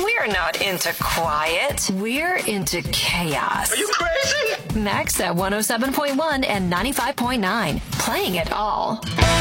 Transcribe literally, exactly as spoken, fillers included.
We're not into quiet. We're into chaos. Are you crazy? Max at one oh seven point one and ninety-five point nine. Playing it all.